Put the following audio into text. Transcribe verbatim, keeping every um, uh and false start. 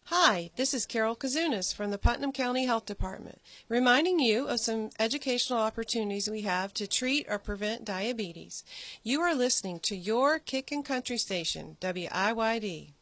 Hi, this is Carol Kazunas from the Putnam County Health Department, reminding you of some educational opportunities we have to treat or prevent diabetes. You are listening to your Kick and Country station, W I Y D.